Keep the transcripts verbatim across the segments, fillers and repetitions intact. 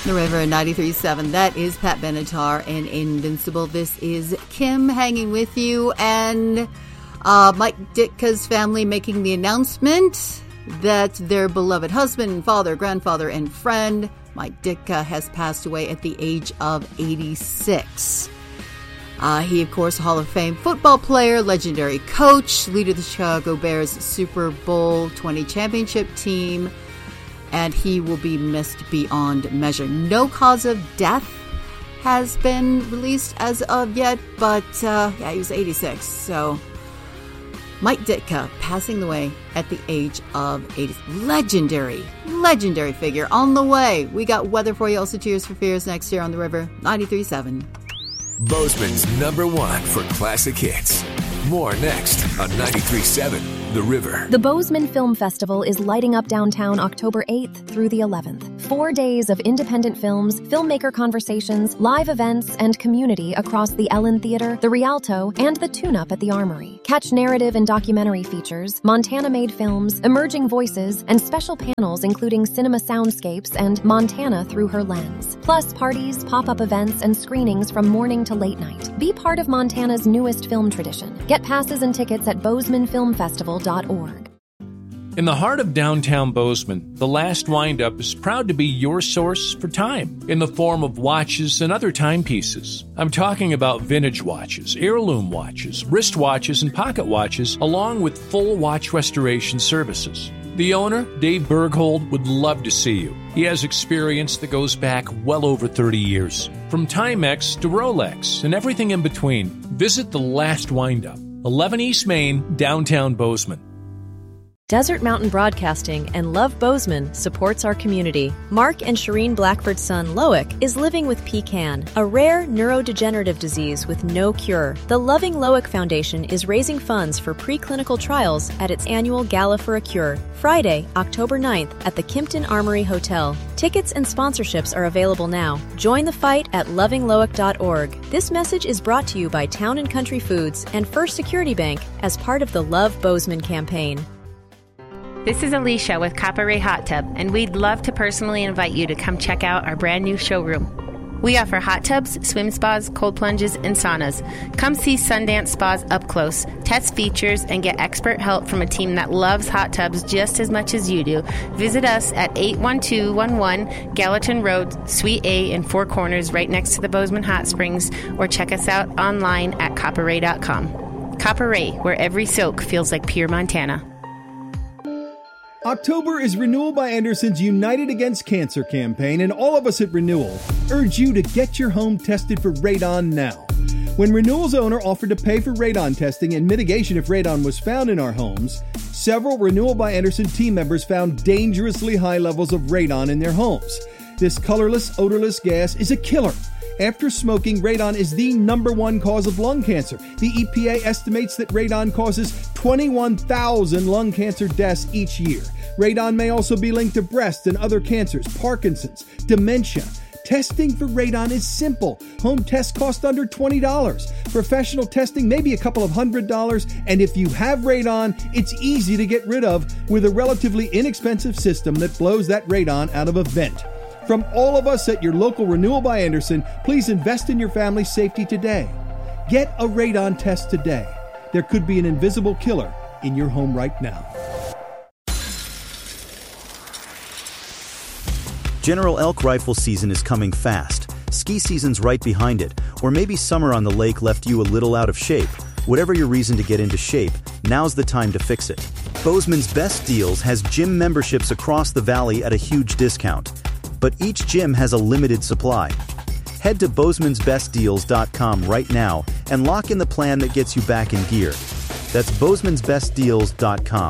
The River ninety-three point seven. That is Pat Benatar and Invincible. This is Kim hanging with you, and uh, Mike Ditka's family making the announcement that their beloved husband, father, grandfather, and friend, Mike Ditka, has passed away at the age of eighty-six. Uh, he, of course, Hall of Fame football player, legendary coach, leader of the Chicago Bears Super Bowl twenty championship team, and he will be missed beyond measure. No cause of death has been released as of yet, but uh, yeah, he was eighty-six. So Mike Ditka passing away at the age of eighty. Legendary, legendary figure. On the way, we got weather for you. Also, Tears for Fears next year on the River ninety-three point seven. Bozeman's number one for classic hits. More next on ninety-three point seven The River. The Bozeman Film Festival is lighting up downtown October eighth through the eleventh. Four days of independent films, filmmaker conversations, live events, and community across the Ellen Theater, the Rialto, and the Tune-Up at the Armory. Catch narrative and documentary features, Montana-made films, emerging voices, and special panels including cinema soundscapes and Montana through her lens. Plus parties, pop-up events, and screenings from morning to late night. Be part of Montana's newest film tradition. Get passes and tickets at bozeman film festival dot org. In the heart of downtown Bozeman, The Last Windup is proud to be your source for time in the form of watches and other timepieces. I'm talking about vintage watches, heirloom watches, wristwatches, and pocket watches, along with full watch restoration services. The owner, Dave Berghold, would love to see you. He has experience that goes back well over thirty years. From Timex to Rolex and everything in between, visit The Last Windup, eleven East Main, downtown Bozeman. Desert Mountain Broadcasting and Love Bozeman supports our community. Mark and Shireen Blackford's son, Loic, is living with P C A N, a rare neurodegenerative disease with no cure. The Loving Loic Foundation is raising funds for preclinical trials at its annual Gala for a Cure, Friday, October ninth at the Kimpton Armory Hotel. Tickets and sponsorships are available now. Join the fight at loving loic dot org. This message is brought to you by Town and Country Foods and First Security Bank as part of the Love Bozeman campaign. This is Alicia with Copper Ray Hot Tub, and we'd love to personally invite you to come check out our brand new showroom. We offer hot tubs, swim spas, cold plunges, and saunas. Come see Sundance Spas up close, test features, and get expert help from a team that loves hot tubs just as much as you do. Visit us at eight one two one one Gallatin Road, Suite A in Four Corners, right next to the Bozeman Hot Springs, or check us out online at copper ray dot com. Copper Ray, where every soak feels like pure Montana. October is Renewal by Anderson's United Against Cancer campaign, and all of us at Renewal urge you to get your home tested for radon now. When Renewal's owner offered to pay for radon testing and mitigation if radon was found in our homes, several Renewal by Anderson team members found dangerously high levels of radon in their homes. This colorless, odorless gas is a killer. After smoking, radon is the number one cause of lung cancer. The E P A estimates that radon causes twenty-one thousand lung cancer deaths each year. Radon may also be linked to breast and other cancers, Parkinson's, dementia. Testing for radon is simple. Home tests cost under twenty dollars. Professional testing may be a couple of hundred dollars, and if you have radon, it's easy to get rid of with a relatively inexpensive system that blows that radon out of a vent. From all of us at your local Renewal by Anderson, please invest in your family's safety today. Get a radon test today. There could be an invisible killer in your home right now. General elk rifle season is coming fast. Ski season's right behind it, or maybe summer on the lake left you a little out of shape. Whatever your reason to get into shape, now's the time to fix it. Bozeman's Best Deals has gym memberships across the valley at a huge discount. But each gym has a limited supply. Head to bozemans best deals dot com right now and lock in the plan that gets you back in gear. That's bozemans best deals dot com.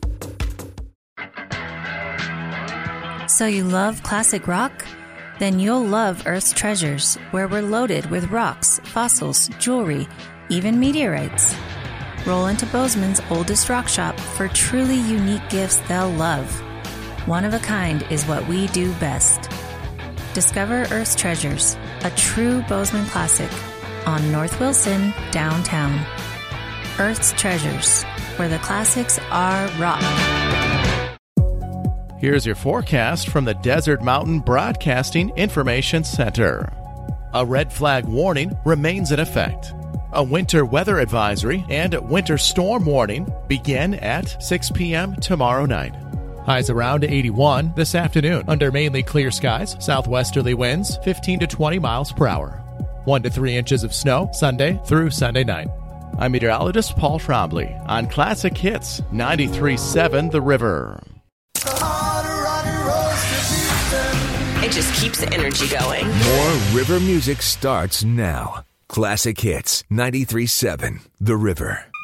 So you love classic rock? Then you'll love Earth's Treasures, where we're loaded with rocks, fossils, jewelry, even meteorites. Roll into Bozeman's oldest rock shop for truly unique gifts they'll love. One of a kind is what we do best. Discover Earth's Treasures, a true Bozeman classic, on North Wilson, downtown. Earth's Treasures, where the classics are rock. Here's your forecast from the Desert Mountain Broadcasting Information Center. A red flag warning remains in effect. A winter weather advisory and winter storm warning begin at six p.m. tomorrow night. Highs around eighty-one this afternoon under mainly clear skies, southwesterly winds fifteen to twenty miles per hour. one to three inches of snow Sunday through Sunday night. I'm meteorologist Paul Trombley on Classic Hits ninety-three point seven The River. It just keeps the energy going. More river music starts now. Classic Hits ninety-three point seven The River.